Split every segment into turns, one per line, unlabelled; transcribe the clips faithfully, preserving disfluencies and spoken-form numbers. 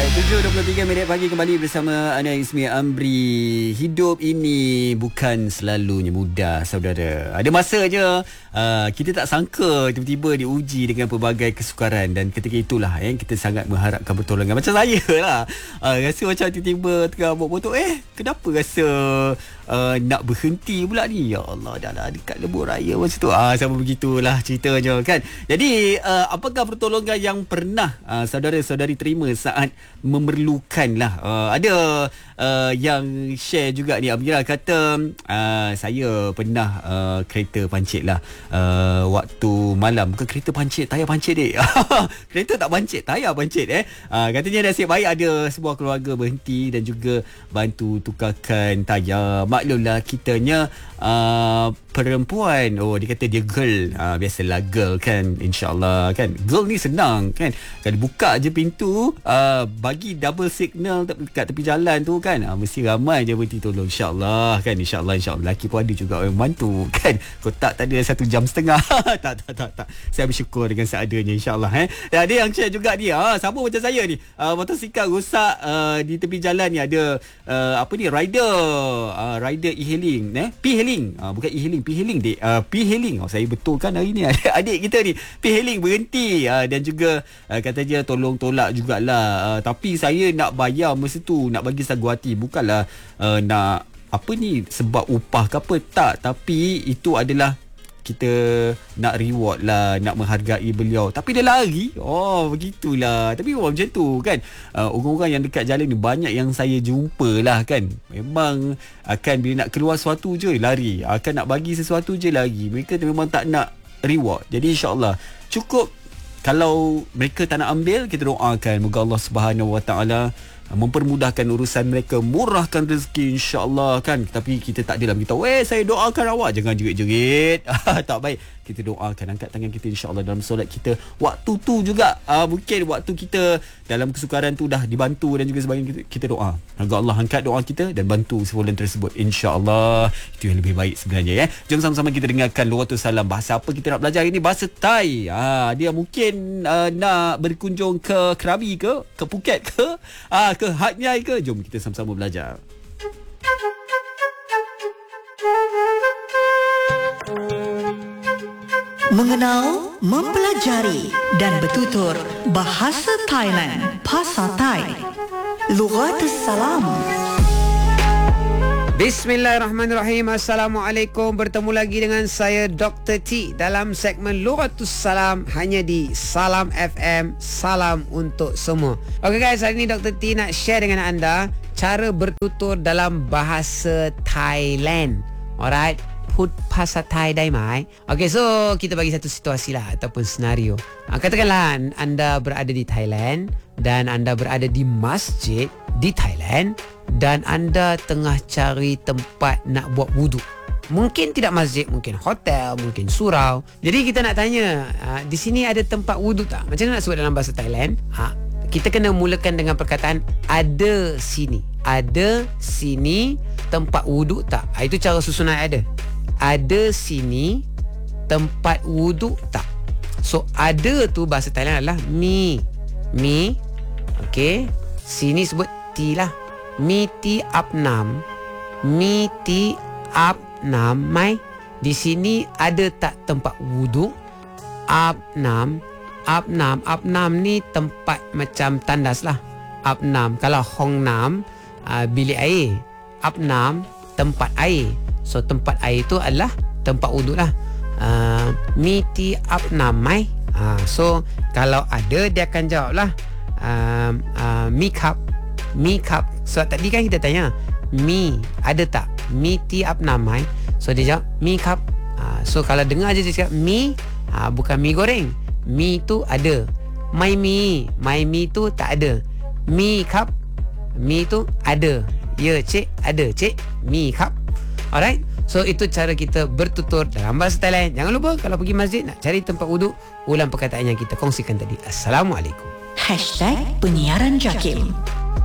tujuh dua puluh tiga minit pagi kembali bersama Ana Ismi Amri. Hidup ini bukan selalunya mudah, saudara. Ada masanya uh, kita tak sangka tiba-tiba diuji dengan pelbagai kesukaran, dan ketika itulah eh, kita sangat mengharapkan pertolongan. Macam saya lah, uh, rasa macam tiba-tiba tengah bawa motor, eh kenapa rasa uh, nak berhenti pula ni? Ya Allah, dah lah dekat lebuh raya macam tu. Ah, sama begitulah ceritanya kan. Jadi uh, apakah pertolongan yang pernah uh, saudara-saudari terima saat memerlukan lah? Uh, ada uh, yang share juga ni. Amira kata uh, saya pernah uh, kereta pancit lah uh, waktu malam. Bukan kereta pancit, tayar pancit dek. Kereta tak pancit, tayar pancit eh. Uh, katanya nasib baik ada sebuah keluarga berhenti dan juga bantu tukarkan tayar. Maklumlah kitanya uh, perempuan. Oh, dia kata dia girl. uh, Biasalah girl kan, InsyaAllah kan. Girl ni senang kan. Kalau buka je pintu, uh, bagi double signal dekat tepi jalan tu kan, uh, mesti ramai je berhenti tolong. InsyaAllah kan. InsyaAllah InsyaAllah lelaki pun ada juga orang bantu kan. Kotak tak ada satu jam setengah. tak, tak, tak, tak. Saya bersyukur dengan seadanya, InsyaAllah eh. Dan ada yang share juga ni, ah, sama macam saya ni, uh, motosikal rosak uh, di tepi jalan ni. Ada uh, apa ni, rider uh, rider e-hailing eh? P-hailing, uh, bukan e-hailing, P-hailing dek. uh, P-hailing, oh, saya betul kan hari ni. Adik kita ni P-hailing berhenti, uh, dan juga uh, kata dia tolong tolak jugalah. uh, Tapi saya nak bayar masa tu, nak bagi sagu hati. Bukanlah uh, nak apa ni, sebab upah ke apa, tak. Tapi itu adalah kita nak reward lah, nak menghargai beliau. Tapi dia lari. Oh, begitulah. Tapi orang macam tu kan. uh, Orang-orang yang dekat jalan ni banyak yang saya jumpa lah kan. Memang akan bila nak keluar sesuatu je lari, akan nak bagi sesuatu je lari. Mereka memang tak nak reward. Jadi insyaAllah cukup kalau mereka tak nak ambil, kita doakan moga Allah Subhanahu Wa Taala mempermudahkan urusan mereka, murahkan rezeki insya-Allah kan. Tapi kita tak adalah beritahu, "Eh, saya doakan awak." Jangan jerit-jerit. Tak baik. Kita doakan, angkat tangan kita insya-Allah dalam solat kita. Waktu tu juga uh, mungkin waktu kita dalam kesukaran tu dah dibantu dan juga sebagainya, kita, kita doa agar Allah angkat doa kita dan bantu sebulan tersebut insya-Allah. Itu yang lebih baik sebenarnya ya. Jom sama-sama kita dengarkan Lughatus Salam. Bahasa apa kita nak belajar hari ni? Bahasa Thai. Ha, dia mungkin uh, nak berkunjung ke Krabi ke, ke Phuket ke, ah, ke Hat Yai ke. Jom kita sama-sama belajar.
Mengenal, mempelajari dan bertutur bahasa Thailand, Pasar Thai. Lughatus Salam.
Bismillahirrahmanirrahim. Assalamualaikum. Bertemu lagi dengan saya Doktor T dalam segmen Lughatus Salam hanya di Salam F M. Salam untuk semua. Okay guys, hari ini Doktor T nak share dengan anda cara bertutur dalam bahasa Thailand. Alright. Put Pasar Thai dai mai. Okay, so kita bagi satu situasi lah ataupun senario. Ha, katakanlah anda berada di Thailand dan anda berada di masjid di Thailand dan anda tengah cari tempat nak buat wuduk. Mungkin tidak masjid, mungkin hotel, mungkin surau. Jadi kita nak tanya, ha, di sini ada tempat wuduk tak? Macam mana nak sebut dalam bahasa Thailand? Ha, kita kena mulakan dengan perkataan ada sini. Ada sini tempat wuduk tak? Ha, itu cara susunan ada. Ada sini tempat wuduk tak? So ada tu bahasa Thailand adalah mi. Mi. Okey. Sini sebut ti lah. Mi ti ap nam. Mi ti ap nam mai. Di sini ada tak tempat wuduk? Ap nam. Ap nam. Ap nam ni tempat macam tandas lah. Ap nam. Kalau hong nam, uh, bilik air. Ap nam tempat air. So tempat air itu adalah tempat wuduk lah. uh, Miti ap namai. uh, So kalau ada, dia akan jawab lah uh, uh, Mi cup. Mi cup. So tadi kan kita tanya Mi ada tak? Miti ap namai. So dia jawab Mi cup. uh, So kalau dengar je dia cakap Mi, uh, bukan mi goreng. Mi tu ada. My mi. My mi tu tak ada. Mi cup. Mi tu ada. Ya cik, ada cik. Mi cup. Alright. So itu cara kita bertutur dalam bahasa Thailand. Jangan lupa kalau pergi masjid nak cari tempat wuduk, ulang perkataan yang kita kongsikan tadi. Assalamualaikum.
Hashtag Penyiaran Jakim.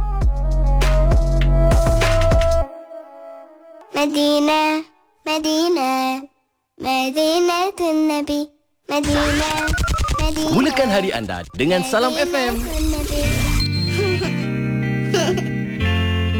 Medina, Medina, Medina Nabi, Medina, Medina.
Mulakan hari anda dengan Salam F M.